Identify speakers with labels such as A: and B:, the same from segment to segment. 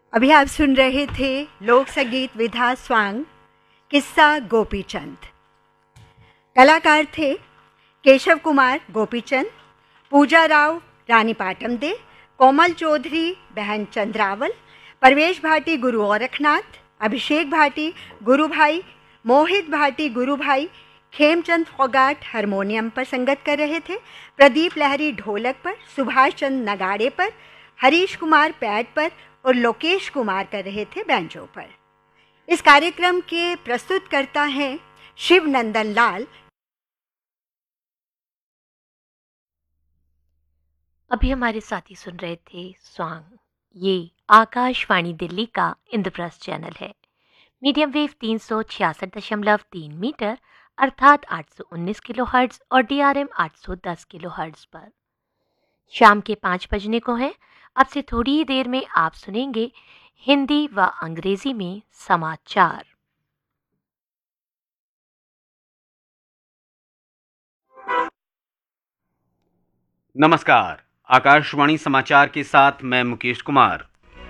A: अभी आप सुन रहे थे लोक संगीत विधा स्वांग किस्सा गोपीचंद। कलाकार थे केशव कुमार गोपीचंद, पूजा राव रानी पाटमदे, कोमल चौधरी बहन चंद्रावल, परवेश भाटी गुरु औरखनाथ, अभिषेक भाटी गुरु भाई, मोहित भाटी गुरु भाई, खेमचंद फोगाट हारमोनियम पर संगत कर रहे थे, प्रदीप लहरी ढोलक पर, सुभाष चंद नगाड़े पर, हरीश कुमार पैड पर और लोकेश कुमार कर रहे थे बैंजो पर। इस कार्यक्रम के प्रस्तुतकर्ता हैं शिव नंदन लाल।
B: अभी हमारे साथी सुन रहे थे स्वांग। ये आकाशवाणी दिल्ली का इंद्रप्रस्थ चैनल है। मीडियम वेव 366.3 मीटर अर्थात 819 किलोहर्ट्ज और DRM 810 किलोहर्ट्ज पर। शाम के 5 बजने को हैं। अब से थोड़ी ही देर में आप सुनेंगे हिंदी व अंग्रेजी में समाचार।
C: नमस्कार, आकाशवाणी समाचार के साथ मैं मुकेश कुमार।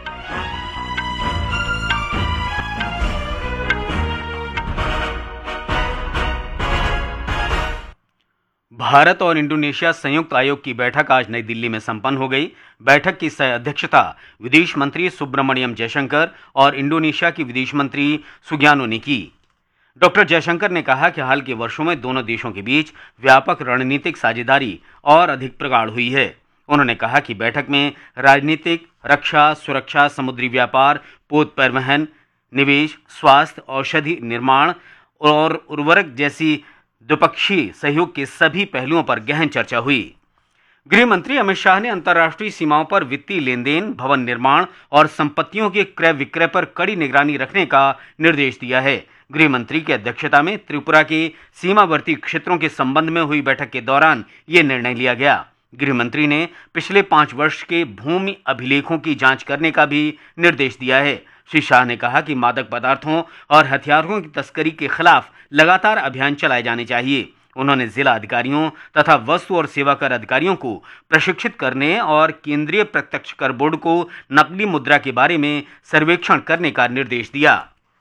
C: भारत और इंडोनेशिया संयुक्त आयोग की बैठक आज नई दिल्ली में संपन्न हो गई। बैठक की सह अध्यक्षता विदेश मंत्री सुब्रमण्यम जयशंकर और इंडोनेशिया की विदेश मंत्री सुगियानो ने की। डॉक्टर जयशंकर ने कहा कि हाल के वर्षों में दोनों देशों के बीच व्यापक रणनीतिक साझेदारी और अधिक प्रगाढ़ हुई है। उन्होंने कहा कि बैठक में राजनीतिक, रक्षा, सुरक्षा, समुद्री व्यापार, पोत परिवहन, निवेश, स्वास्थ्य, औषधि निर्माण और उर्वरक जैसी द्विपक्षीय सहयोग के सभी पहलुओं पर गहन चर्चा हुई। गृह मंत्री अमित शाह ने अंतर्राष्ट्रीय सीमाओं पर वित्तीय लेन देन, भवन निर्माण और संपत्तियों के क्रय विक्रय पर कड़ी निगरानी रखने का निर्देश दिया है। गृह मंत्री की अध्यक्षता में त्रिपुरा के सीमावर्ती क्षेत्रों के संबंध में हुई बैठक के दौरान यह निर्णय लिया गया। गृह मंत्री ने पिछले 5 वर्ष के भूमि अभिलेखों की जांच करने का भी निर्देश दिया है। श्री शाह ने कहा कि मादक पदार्थों और हथियारों की तस्करी के खिलाफ लगातार अभियान चलाए जाने चाहिए। उन्होंने जिला अधिकारियों तथा वस्तु और सेवा कर अधिकारियों को प्रशिक्षित करने और केंद्रीय प्रत्यक्ष कर बोर्ड को नकली मुद्रा के बारे में सर्वेक्षण करने का निर्देश दिया।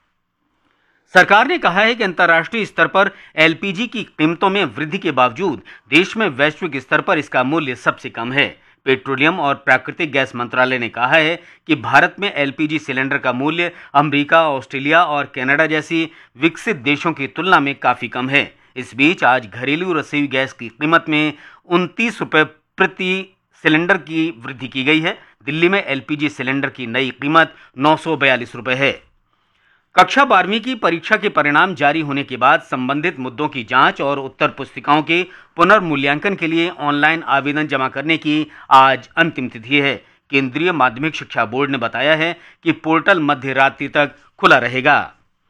C: सरकार ने कहा है कि अंतर्राष्ट्रीय स्तर पर LPG की कीमतों में वृद्धि के बावजूद देश में वैश्विक स्तर पर इसका मूल्य सबसे कम है। पेट्रोलियम और प्राकृतिक गैस मंत्रालय ने कहा है कि भारत में LPG सिलेंडर का मूल्य अमेरिका, ऑस्ट्रेलिया और कनाडा जैसी विकसित देशों की तुलना में काफी कम है। इस बीच आज घरेलू रसोई गैस की कीमत में 29 रुपए प्रति सिलेंडर की वृद्धि की गई है। दिल्ली में LPG सिलेंडर की नई कीमत 942 रुपए है। कक्षा 12वीं की परीक्षा के परिणाम जारी होने के बाद संबंधित मुद्दों की जांच और उत्तर पुस्तिकाओं के पुनर्मूल्यांकन के लिए ऑनलाइन आवेदन जमा करने की आज अंतिम तिथि है। केंद्रीय माध्यमिक शिक्षा बोर्ड ने बताया है कि पोर्टल मध्य रात्रि तक खुला रहेगा।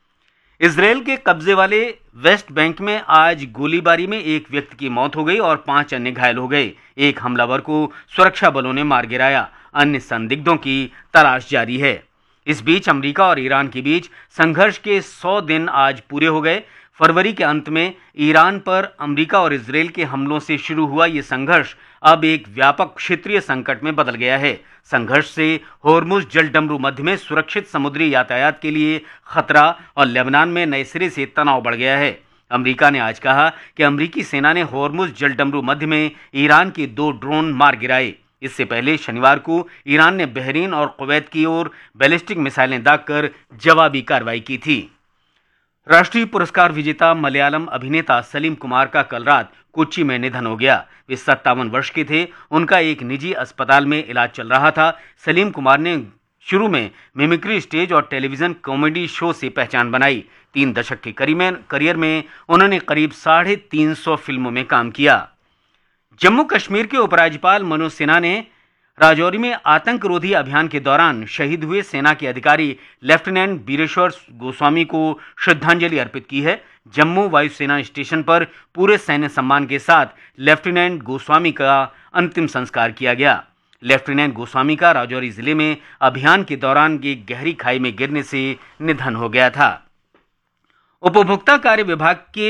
C: इजरायल के कब्जे वाले वेस्ट बैंक में आज गोलीबारी में एक व्यक्ति की मौत हो गई और 5 अन्य घायल हो गए। एक हमलावर को सुरक्षा बलों ने मार गिराया। अन्य संदिग्धों की तलाश जारी है। इस बीच अमेरिका और ईरान के बीच संघर्ष के 100 दिन आज पूरे हो गए। फरवरी के अंत में ईरान पर अमेरिका और इजरायल के हमलों से शुरू हुआ यह संघर्ष अब एक व्यापक क्षेत्रीय संकट में बदल गया है। संघर्ष से होर्मुज जलडमरू मध्य में सुरक्षित समुद्री यातायात के लिए खतरा और लेबनान में नए सिरे से तनाव बढ़ गया है। अमेरिका ने आज कहा कि अमेरिकी सेना ने होर्मुज जलडमरू मध्य में ईरान के 2 ड्रोन मार गिराए। इससे पहले शनिवार को ईरान ने बहरीन और कुवैत की ओर बैलिस्टिक मिसाइलें दागकर जवाबी कार्रवाई की थी। राष्ट्रीय पुरस्कार विजेता मलयालम अभिनेता सलीम कुमार का कल रात कोच्चि में निधन हो गया। वे 57 वर्ष के थे। उनका एक निजी अस्पताल में इलाज चल रहा था। सलीम कुमार ने शुरू में मिमिक्री, स्टेज और टेलीविजन कॉमेडी शो से पहचान बनाई। 3 दशक के करियर में उन्होंने करीब 350 फिल्मों में काम किया। जम्मू कश्मीर के उपराज्यपाल मनोज सिन्हा ने राजौरी में आतंकरोधी अभियान के दौरान शहीद हुए सेना के अधिकारी लेफ्टिनेंट बीरेश्वर गोस्वामी को श्रद्धांजलि अर्पित की है। जम्मू वायुसेना स्टेशन पर पूरे सैन्य सम्मान के साथ लेफ्टिनेंट गोस्वामी का अंतिम संस्कार किया गया। लेफ्टिनेंट गोस्वामी का राजौरी जिले में अभियान के दौरान एक गहरी खाई में गिरने से निधन हो गया था। उपभोक्ता कार्य विभाग के